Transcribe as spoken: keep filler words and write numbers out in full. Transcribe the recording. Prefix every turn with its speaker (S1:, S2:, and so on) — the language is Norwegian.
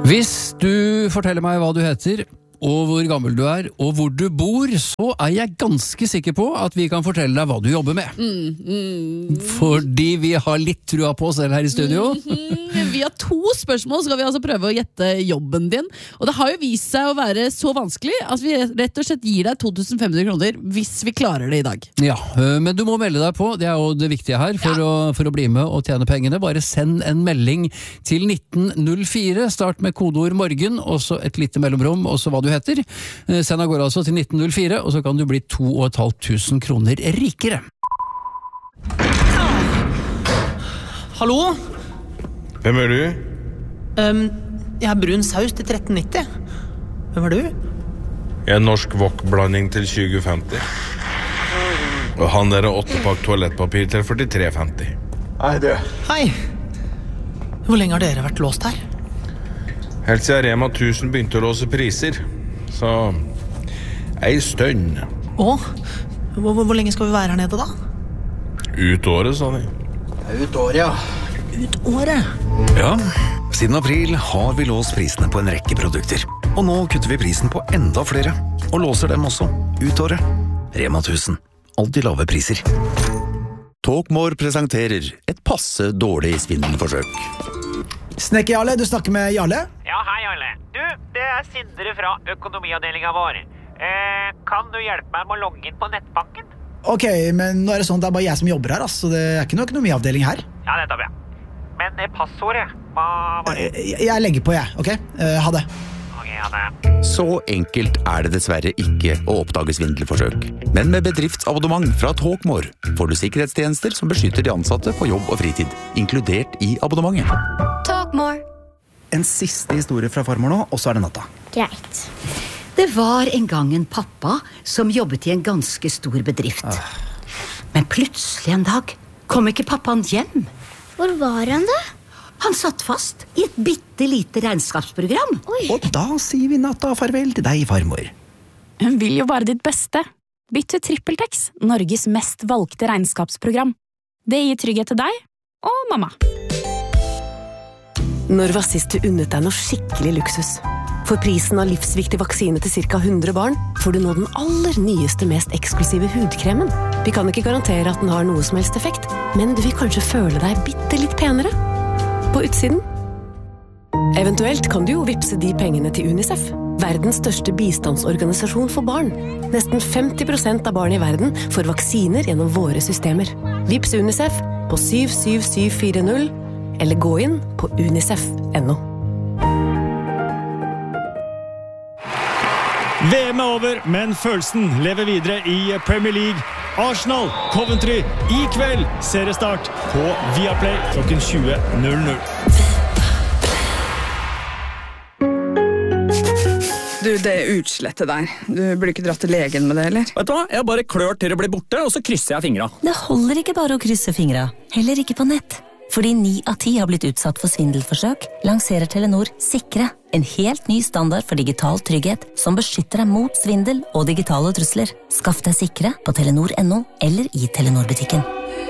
S1: Hvis du forteller meg hva du heter, og hvor gammel du er, og hvor du bor, så er jeg ganske sikker på at vi kan fortelle deg hva du jobber med.
S2: Mm, mm.
S1: Fordi vi har litt trua på oss selv her i studio.
S2: Mm, vi har to spørsmål, så skal vi altså prøve å gjette jobben din. Og det har jo vist seg å være så vanskelig at vi rett og slett gir deg to tusen fem hundre kroner hvis vi klarer det i dag.
S1: Ja, men du må melde deg på, det er jo det viktige her, for, ja. å, for å bli med og tjene pengene. Bare send en melding til nitten null fire, start med kodeord morgen, og så et lite mellomrom, og så hva du heter. Send av gårde altså til nitten null fire, og så kan du bli to og et halvt tusen kroner rikere.
S3: Hallo?
S4: Hvem er du?
S3: Um, jeg er brun saus til tretten nitti. Hvem er du?
S4: Jeg er norsk wok-blanding til tjue femti. Og han der er åttepakk toalettpapir til førtitre femti.
S5: Hei, du.
S3: Hei. Hvor lenge har dere vært låst her?
S4: Helt siden Rema tusen begynte å låse priser. Så ei stønn.
S3: Å? Hvor, hvor lenge skal vi være her nede da?
S4: Ut året, sa de.
S5: Ut året, ja.
S3: Ut året?
S6: Ja, siden april har vi låst prisene på en rekke produkter. Og nå kutter vi prisen på enda flere. Og låser dem også. Ut året. Rema tusen. Alltid lave priser. Talkmore presenterer et passe dårlig svindelforsøk.
S5: Snekker Jarle, du snakker med Jarle?
S7: Ja, hei Jarle. Du, det er Sindre fra økonomiavdelingen vår. Eh, kan du hjelpe meg med å logge inn på nettbanken?
S5: Ok, men nå er det sånn, det er bare jeg som jobber her, altså. Det er ikke noe økonomiavdeling her.
S7: Ja, nettopp, ja. Men eh, passordet, hva var det?
S5: Jeg, jeg legger på, jeg, ok? Uh, ha det.
S7: Ok, ha det.
S6: Så enkelt er det dessverre ikke å oppdage svindelforsøk. Men med bedriftsabonnement fra Talkmore får du sikkerhetstjenester som beskytter de ansatte på jobb og fritid, inkludert i abonnementet.
S8: Talkmore.
S5: En siste historie fra farmor nå, og så er det natta.
S8: Greit. Det var en gang en pappa som jobbet i en ganske stor bedrift. Ah. Men plutselig en dag kom ikke pappaen hjem.
S9: Hvor var han da?
S8: Han satt fast i et bittelite regnskapsprogram.
S9: Oi.
S5: Og da sier vi natta farvel til deg, farmor.
S10: Hun vil jo bare ditt beste. Bytt til TrippelTex, Norges mest valgte regnskapsprogram. Det gir trygghet til deg og mamma.
S11: Når var sist du unnet deg noe skikkelig luksus? For prisen av livsviktig vaksine til cirka hundre barn får du nå den aller nyeste, mest eksklusive hudkremen. Vi kan ikke garantere at den har noe som helst effekt, men du vil kanskje føle deg bitte litt penere på utsiden. Eventuelt kan du jo vipse de pengene til UNICEF, verdens største bistandsorganisasjon for barn. Nesten femti prosent av barn i verden får vaksiner gjennom våre systemer. Vips UNICEF på syv syv syv fire null, eller gå inn på unicef punktum no.
S12: V M er over, men følelsen lever videre i Premier League. Arsenal, Coventry, i kveld seriestart på Viaplay klokken tjue null null.
S13: Du, det er utslettet der. Du burde ikke dratt til legen med det, eller?
S14: Vet du hva? Jeg bare klør til det blir borte, og så krysser jeg fingra.
S15: Det holder ikke bare å krysse fingra, heller ikke på nett. Fordi ni av ti har blitt utsatt for svindelforsøk, lanserer Telenor Sikre, en helt ny standard for digital trygghet som beskytter deg mot svindel og digitale trusler. Skaff deg Sikre på telenor punktum no eller i Telenor-butikken.